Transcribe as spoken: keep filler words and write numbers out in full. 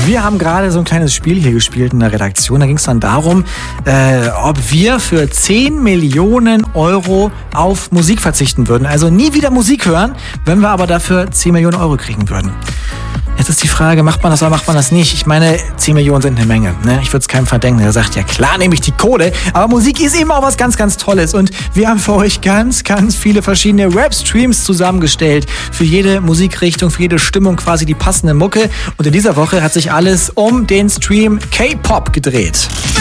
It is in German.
Wir haben gerade so ein kleines Spiel hier gespielt in der Redaktion. Da ging es dann darum, äh, ob wir für zehn Millionen Euro auf Musik verzichten würden. Also nie wieder Musik hören, wenn wir aber dafür zehn Millionen Euro kriegen würden. Jetzt ist die Frage, macht man das oder macht man das nicht? Ich meine, zehn Millionen sind eine Menge. Ne? Ich würde es keinem verdenken. Der sagt, ja klar, nehme ich die Kohle. Aber Musik ist eben auch was ganz, ganz Tolles. Und wir haben für euch ganz, ganz viele verschiedene Rap-Streams zusammengestellt. Für jede Musikrichtung, für jede Stimmung quasi die passende Mucke. Und in dieser Woche hat sich alles um den Stream K-Pop gedreht.